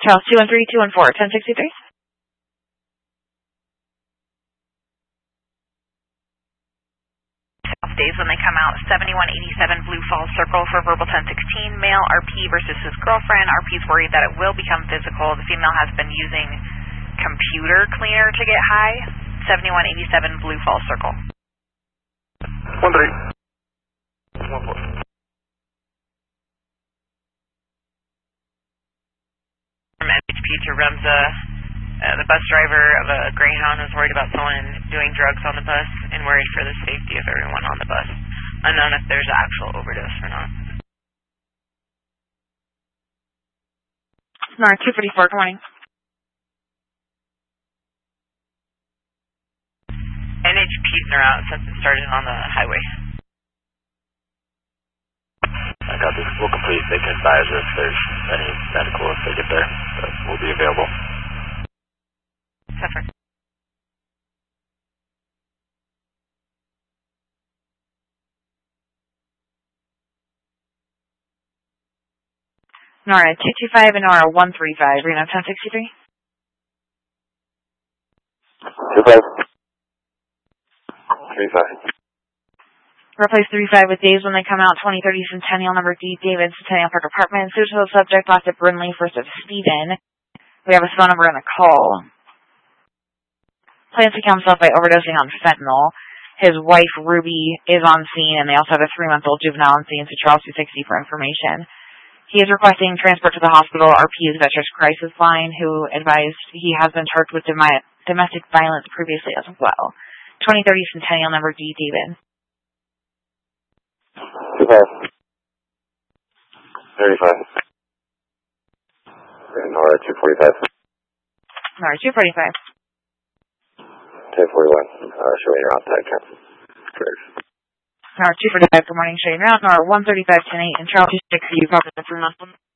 Charles 213-214, 1063. Days when they come out, 7187 Blue Falls Circle for verbal 1016, male RP versus his girlfriend. RP's worried that it will become physical. The female has been using computer cleaner to get high. 7187 Blue Falls Circle. 13. 14. From NHP to Remza. The bus driver of a Greyhound was worried about someone doing drugs on the bus and worried for the safety of everyone on the bus. Unknown if there's actual overdose or not. Nora 244, good morning. NHPs are out since it started on the highway. I got this. We'll complete. They can advise if there's any medical if they get there. But we'll be available. Suffer. Nora 225 and Nora 135, Reno 1063. 25. 35. Replace 35 with days when they come out, 2030 Centennial, number D, David, Centennial Park Apartment. Suitable subject, last at Brinley, first of Stephen. We have his phone number in the call. Plans to kill himself by overdosing on fentanyl. His wife, Ruby, is on scene, and they also have a 3-month-old juvenile on scene, so Charles 260 for information. He is requesting transport to the hospital. RP is Veterans Crisis Line, who advised he has been charged with domestic violence previously as well. 2030 Centennial, number D, David. 25. 35. And Nora 245. Nora 245. 1041. Showing your outside count. Correct. Nora 245, good morning, showing your out. Nora 135, 10-8, and Charles 260, you probably the 3-month one.